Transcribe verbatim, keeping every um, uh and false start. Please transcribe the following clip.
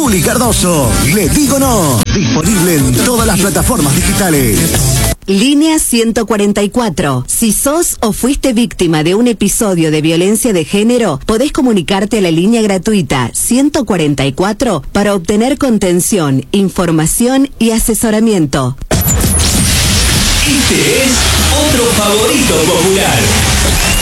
Juli Cardoso. Le digo no. Disponible en todas las plataformas digitales. Línea ciento cuarenta y cuatro. Si sos o fuiste víctima de un episodio de violencia de género, podés comunicarte a la línea gratuita ciento cuarenta y cuatro para obtener contención, información y asesoramiento. Este es otro favorito popular.